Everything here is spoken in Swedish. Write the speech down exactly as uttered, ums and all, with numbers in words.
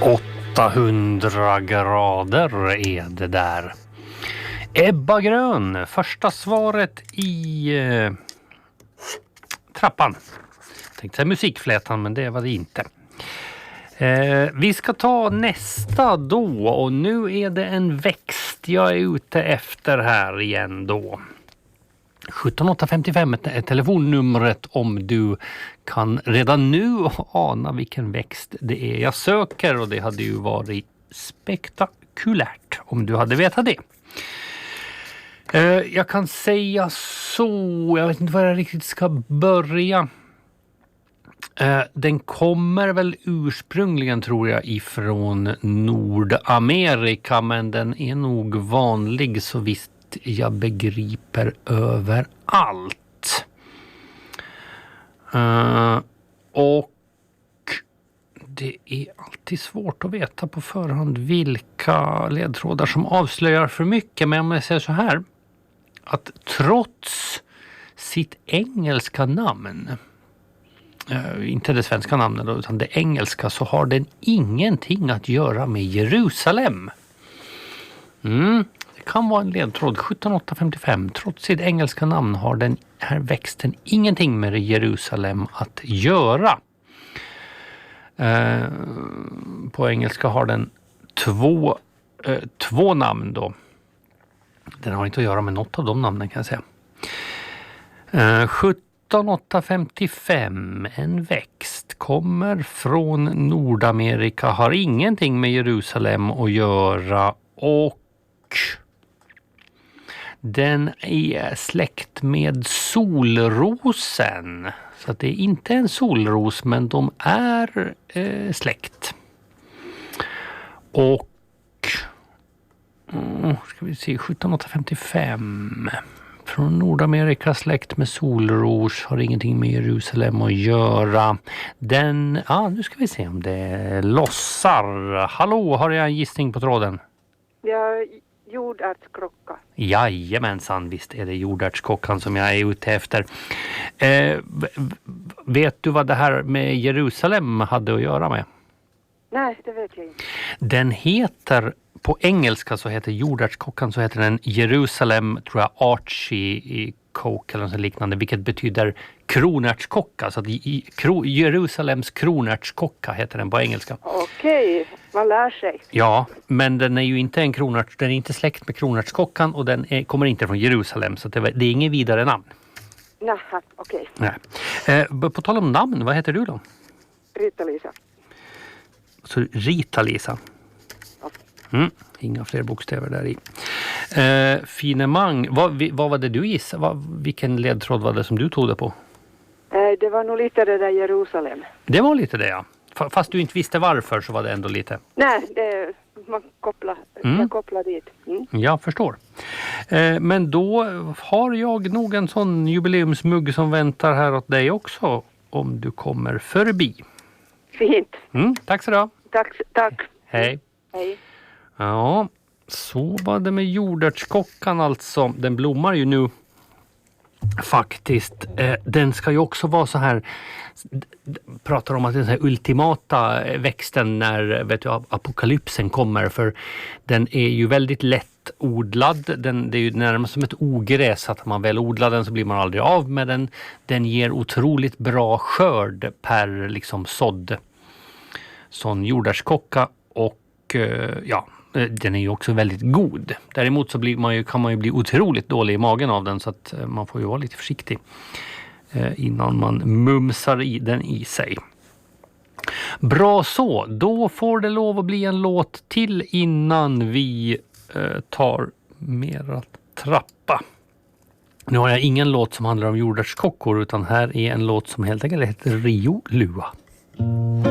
åttahundra grader är det där. Ebba Grön, första svaret i eh, trappan. Tänkte säga musikflätan, men det var det inte. Eh, vi ska ta nästa då, och nu är det en växt jag är ute efter här igen då. sjutton åtta femtiofem är telefonnumret om du kan redan nu ana vilken växt det är jag söker, och det hade ju varit spektakulärt om du hade vetat det. Jag kan säga så, jag vet inte var jag riktigt ska börja. Den kommer väl ursprungligen, tror jag, ifrån Nordamerika, men den är nog vanlig så visst jag begriper överallt. Uh, och det är alltid svårt att veta på förhand vilka ledtrådar som avslöjar för mycket, men om jag säger så här, att trots sitt engelska namn, uh, inte det svenska namnet då, utan det engelska, så har den ingenting att göra med Jerusalem. Mm. Det kan vara en ledtråd. sjutton åtta femtiofem. Trots sitt engelska namn har den här växten ingenting med Jerusalem att göra. Uh, på engelska har den två, uh, två namn då. Den har inte att göra med något av de namnen, kan jag säga. Uh, sjutton åtta femtiofem. En växt. Kommer från Nordamerika. Har ingenting med Jerusalem att göra. Och den är släkt med solrosen. Så att det är inte en solros, men de är eh, släkt. Och mm, ska vi se, sjutton åtta femtiofem. Från Nordamerika, släkt med solros, har ingenting med Jerusalem att göra. Den, ja, nu ska vi se om det lossar. Hallå, har jag en gissning på tråden? Ja, jordärtskrocka. Jajamensan, visst är det jordärtskrockan som jag är ute efter. Eh, vet du vad det här med Jerusalem hade att göra med? Nej, det vet jag inte. Den heter, på engelska så heter jordärtskrockan, så heter den Jerusalem, tror jag, Archie Coke eller något liknande, vilket betyder kronärtskocka. Så att i, kro, Jerusalems kronärtskocka heter den på engelska. Okej, man lär sig. Ja, men den är ju inte en kronärts, den är inte släkt med kronärtskockan, och den är, kommer inte från Jerusalem, så det, det är ingen vidare namn. Naha, okej. Nej. Eh, på tal om namn, vad heter du då? Rita-Lisa. Så Rita-Lisa. Ja. Mm, inga fler bokstäver där i. Eh, finemang, vad, vad var det du gissade? Vad, vilken ledtråd var det som du tog det på? Eh, det var nog lite det där Jerusalem. Det var lite det, ja. Fast du inte visste varför, så var det ändå lite. Nej, det, man kopplar, Mm. jag kopplar dit. Mm. Jag förstår. Eh, men då har jag nog en sån jubileumsmugg som väntar här åt dig också, om du kommer förbi. Fint. Mm, tack så du ha. Tack, tack. Hej. Hej. Ja, så var det med jordärtskockan alltså. Den blommar ju nu faktiskt. Eh, den ska ju också vara så här, pratar om att den här ultimata växten när, vet du, apokalypsen kommer, för den är ju väldigt lätt odlad. Den, det är ju närmast som ett ogräs, att man väl odlar den så blir man aldrig av med den. Den ger otroligt bra skörd per liksom sådd. Sån jordärtskocka, och eh, ja, den är ju också väldigt god. Däremot så blir man ju, kan man ju bli otroligt dålig i magen av den, så att man får ju vara lite försiktig eh, innan man mumsar i den i sig. Bra så, då får det lov att bli en låt till innan vi eh, tar mera trappa. Nu har jag ingen låt som handlar om jordärtskockor, utan här är en låt som helt enkelt heter Rio Lua.